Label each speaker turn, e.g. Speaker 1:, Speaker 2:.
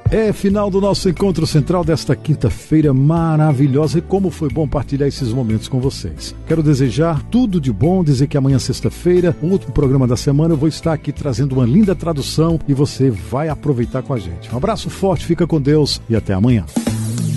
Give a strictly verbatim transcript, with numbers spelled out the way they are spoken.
Speaker 1: É final do nosso encontro central desta quinta-feira maravilhosa, e como foi bom partilhar esses momentos com vocês. Quero desejar tudo de bom, dizer que amanhã, sexta-feira, o último programa da semana, eu vou estar aqui trazendo uma linda tradução e você vai aproveitar com a gente. Um abraço forte, fica com Deus e até amanhã.